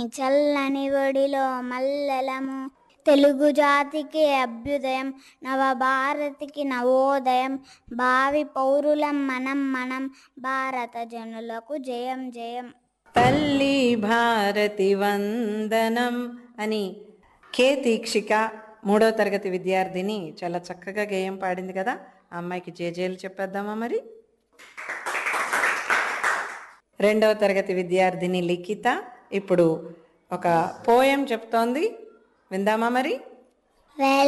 చల్లని ఒడిలో మల్లెలము. తెలుగు జాతికి అభ్యుదయం, నవభారతికి నవోదయం. భావి పౌరులం మనం మనం, భారత జనులకు జయం జయం. తల్లి భారతి వందనం అని కే దీక్షిక 3వ తరగతి విద్యార్థిని చాలా చక్కగా గేయం పాడింది కదా. ఆ అమ్మాయికి జేజేలు చెప్పేద్దామా మరి. 2వ తరగతి విద్యార్థిని లిఖిత ఇప్పుడు ఒక పోయం చెప్తోంది, విందామా మరి.